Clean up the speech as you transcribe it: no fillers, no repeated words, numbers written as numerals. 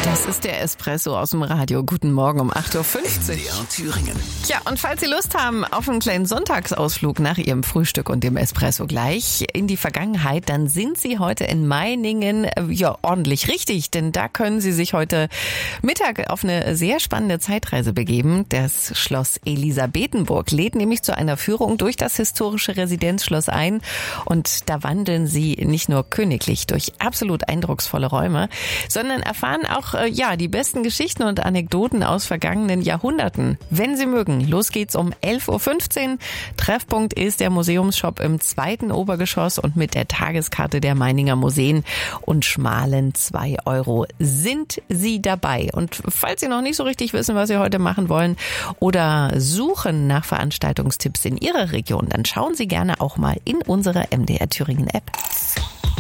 Das ist der Espresso aus dem Radio. Guten Morgen um 8.50 Uhr. MDR Thüringen. Ja, und falls Sie Lust haben auf einen kleinen Sonntagsausflug nach Ihrem Frühstück und dem Espresso gleich in die Vergangenheit, dann sind Sie heute in Meiningen ordentlich richtig, denn da können Sie sich heute Mittag auf eine sehr spannende Zeitreise begeben. Das Schloss Elisabethenburg lädt nämlich zu einer Führung durch das historische Residenzschloss ein und da wandeln Sie nicht nur königlich durch absolut eindrucksvolle Räume, sondern erfahren auch die besten Geschichten und Anekdoten aus vergangenen Jahrhunderten. Wenn Sie mögen, los geht's um 11.15 Uhr. Treffpunkt ist der Museumsshop im 2. Obergeschoss und mit der Tageskarte der Meininger Museen und schmalen 2 € sind Sie dabei. Und falls Sie noch nicht so richtig wissen, was Sie heute machen wollen oder suchen nach Veranstaltungstipps in Ihrer Region, dann schauen Sie gerne auch mal in unsere MDR Thüringen App.